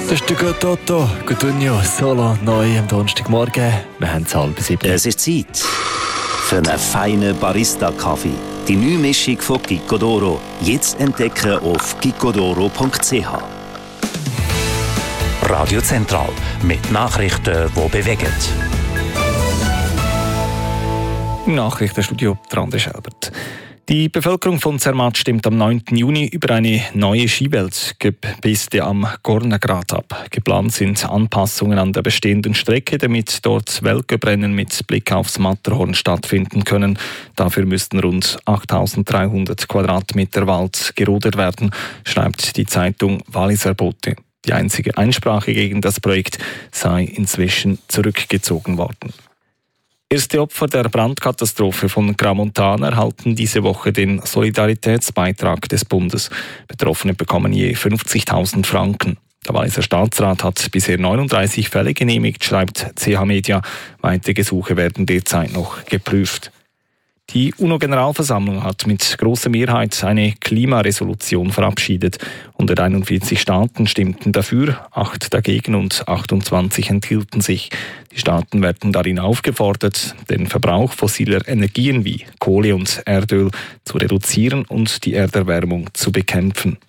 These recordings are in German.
Das ist der Gotto, Gottunio, Solo, neu am Donnerstagmorgen. Wir haben es 6:30. Es ist Zeit für einen feinen Barista-Kaffee. Die neue Mischung von Gicodoro. Jetzt entdecken auf gicodoro.ch. Radio Zentral mit Nachrichten, die bewegen. Im Nachrichtenstudio Trande Schelbert. Die Bevölkerung von Zermatt stimmt am 9. Juni über eine neue Skiweltcup-Piste am Gornergrat ab. Geplant sind Anpassungen an der bestehenden Strecke, damit dort Weltcuprennen mit Blick aufs Matterhorn stattfinden können. Dafür müssten rund 8.300 Quadratmeter Wald gerodet werden, schreibt die Zeitung Walliser Bote. Die einzige Einsprache gegen das Projekt sei inzwischen zurückgezogen worden. Erste Opfer der Brandkatastrophe von Gramontana erhalten diese Woche den Solidaritätsbeitrag des Bundes. Betroffene bekommen je 50.000 Franken. Der Walliser Staatsrat hat bisher 39 Fälle genehmigt, schreibt CH Media. Weitere Gesuche werden derzeit noch geprüft. Die UNO-Generalversammlung hat mit großer Mehrheit eine Klimaresolution verabschiedet. 141 Staaten stimmten dafür, 8 dagegen und 28 enthielten sich. Die Staaten werden darin aufgefordert, den Verbrauch fossiler Energien wie Kohle und Erdöl zu reduzieren und die Erderwärmung zu bekämpfen.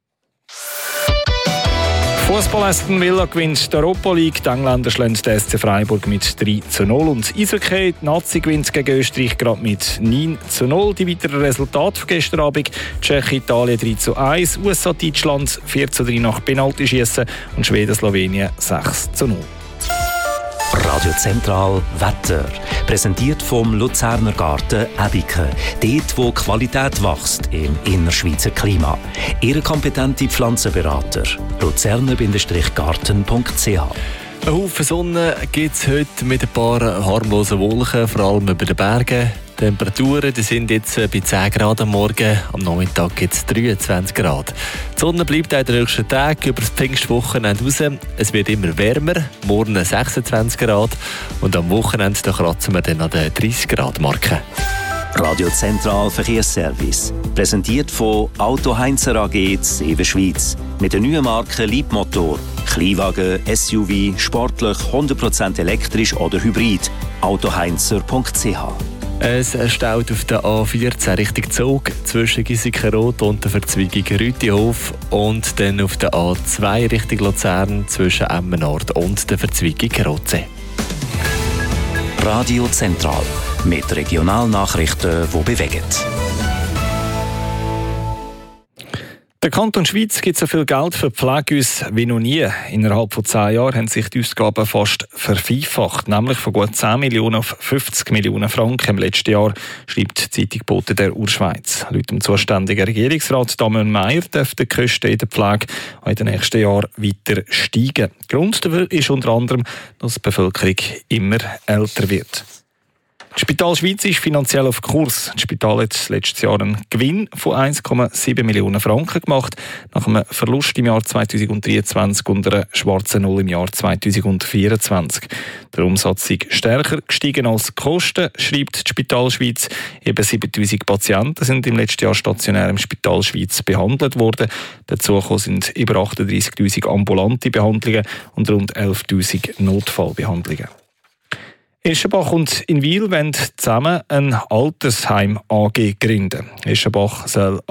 Fußball Aston Villa gewinnt die Europa League. Die Engländer schlagen den SC Freiburg mit 3:0. Und Eishockey, die Nazi gewinnt gegen Österreich gerade mit 9:0. Die weiteren Resultate von gestern Abend: Tschechien, Italien 3:1, USA, Deutschland 4:3 nach Penaltyschiessen und Schweden, Slowenien 6:0. Radio Zentral Wetter. Präsentiert vom Luzerner Garten Ebike. Dort, wo Qualität wächst im innerschweizer Klima. Ihre kompetente Pflanzenberater. luzerner-garten.ch. Ein Haufen Sonne gibt es heute mit ein paar harmlosen Wolken, vor allem über den Bergen. Die Temperaturen die sind jetzt bei 10 Grad am Morgen, am Nachmittag gibt es 23 Grad. Die Sonne bleibt auch in den nächsten Tagen über das Pfingstwochenende raus. Es wird immer wärmer, morgen 26 Grad und am Wochenende da kratzen wir dann an der 30 Grad Marke. Radio Zentral Verkehrsservice. Präsentiert von Auto Heinzer AG Seven Schweiz. Mit der neuen Marke Leitmotor. Kleinwagen, SUV, sportlich, 100% elektrisch oder hybrid. autoheinzer.ch. Es staut auf der A14 Richtung Zug zwischen Giesikenroth und der Verzweigung Rütihof und dann auf der A2 Richtung Luzern zwischen Emmen Nord und der Verzweigung Rotsee. Radio Zentral mit Regionalnachrichten, die bewegen. Der Kanton Schweiz gibt so viel Geld für Pflegehaus wie noch nie. Innerhalb von 10 Jahren haben sich die Ausgaben fast vervierfacht, nämlich von gut 10 Millionen auf 50 Millionen Franken im letzten Jahr, schreibt die Zeitung Bote der Urschweiz. Laut dem zuständigen Regierungsrat Damian Meier dürften die Kosten in der Pflege in den nächsten Jahren weiter steigen. Grund dafür ist unter anderem, dass die Bevölkerung immer älter wird. Das Spital Schweiz ist finanziell auf Kurs. Das Spital hat letztes Jahr einen Gewinn von 1,7 Millionen Franken gemacht, nach einem Verlust im Jahr 2023 und einer schwarzen Null im Jahr 2024. Der Umsatz ist stärker gestiegen als die Kosten, schreibt das Spital Schweiz. Eben 7'000 Patienten sind im letzten Jahr stationär im Spital Schweiz behandelt worden. Dazu sind über 38'000 ambulante Behandlungen und rund 11'000 Notfallbehandlungen. Eschenbach und Inwil wollen zusammen ein Altersheim AG gründen. Eschenbach soll